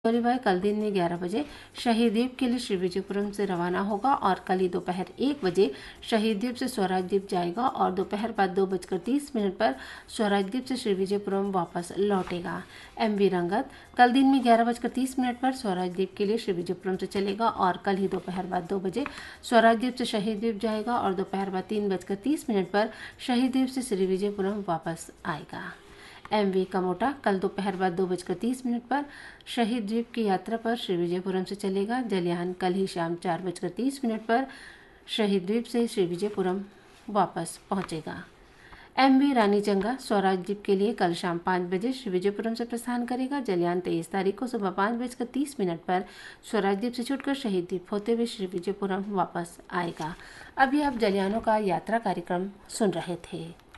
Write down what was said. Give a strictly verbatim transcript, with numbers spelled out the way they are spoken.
कोलीबाग कल दिन में ग्यारह बजे शहीद द्वीप के लिए श्रीविजयपुरम से रवाना होगा और कल ही दोपहर एक बजे शहीद द्वीप से स्वराज द्वीप जाएगा और दोपहर बाद दो बजकर तीस मिनट पर स्वराज द्वीप से श्रीविजयपुरम वापस लौटेगा। एम वी रंगत कल दिन में ग्यारह बजकर तीस मिनट पर स्वराज द्वीप के लिए श्रीविजयपुरम से चलेगा और कल ही दोपहर बाद दो बजे स्वराज द्वीप से शहीद द्वीप जाएगा और दोपहर बाद तीन बजकर तीस मिनट पर शहीद द्वीप से श्रीविजयपुरम वापस आएगा। एम वी कमोटा कल दोपहर बाद दो बजकर तीस मिनट पर शहीद द्वीप की यात्रा पर श्रीविजयपुरम से चलेगा। जलियान कल ही शाम चार बजकर तीस मिनट पर शहीद द्वीप से श्रीविजयपुरम वापस पहुंचेगा। एम वी रानीचंगा स्वराज द्वीप के लिए कल शाम पाँच बजे श्रीविजयपुरम से प्रस्थान करेगा। जलियान तेईस तारीख को सुबह पाँच बजकर तीस मिनट पर स्वराज द्वीप से छूटकर शहीद द्वीप होते हुए श्रीविजयपुरम वापस आएगा। अभी आप जलियानों का यात्रा कार्यक्रम सुन रहे थे।